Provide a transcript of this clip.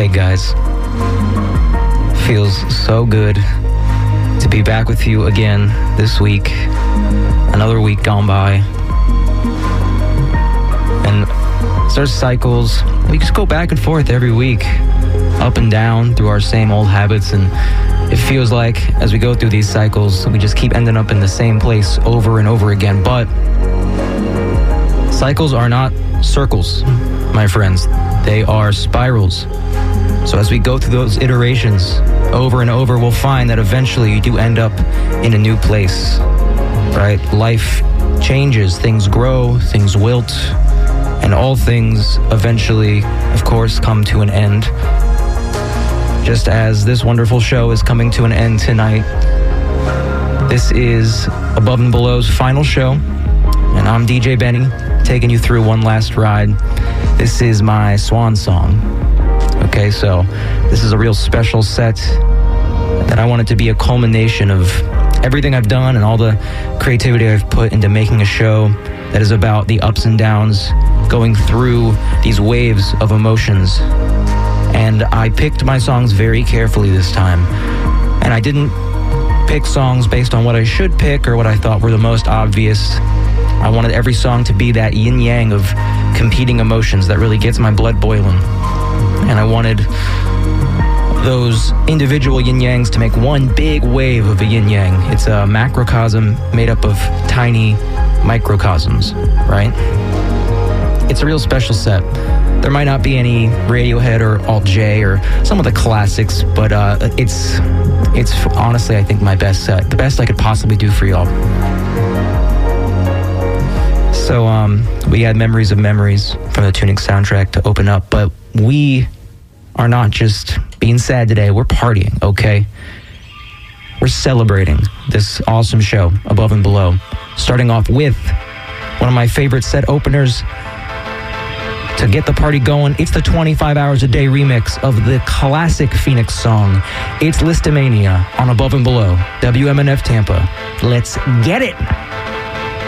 Hey guys, feels so good to be back with you again this week. Another week gone by. And there's cycles. We just go back and forth every week, up and down through our same old habits, and it feels like as we go through these cycles, we just keep ending up in the same place over and over again. But cycles are not circles, my friends. They are spirals. So as we go through those iterations over and over, we'll find that eventually you do end up in a new place, right? Life changes, things grow, things wilt, and all things eventually, of course, come to an end. Just as this wonderful show is coming to an end tonight. This is Above and Below's final show, and I'm DJ Benny, taking you through one last ride. This is my swan song. Okay, so this is a real special set that I want it to be a culmination of everything I've done and all the creativity I've put into making a show that is about the ups and downs, going through these waves of emotions. And I picked my songs very carefully this time. And I didn't pick songs based on what I should pick or what I thought were the most obvious. I wanted every song to be that yin-yang of competing emotions that really gets my blood boiling. And I wanted those individual yin-yangs to make one big wave of a yin-yang. It's a macrocosm made up of tiny microcosms, right? It's a real special set. There might not be any Radiohead or Alt J or some of the classics, but it's honestly, I think, my best set. The best I could possibly do for y'all. So we had Memories of Memories from the Tunic soundtrack to open up, but we are not just being sad today. We're partying, okay? We're celebrating this awesome show, Above and Below, starting off with one of my favorite set openers to get the party going. It's the 25 Hours a Day remix of the classic Phoenix song. It's Listomania on Above and Below, WMNF Tampa. Let's get it!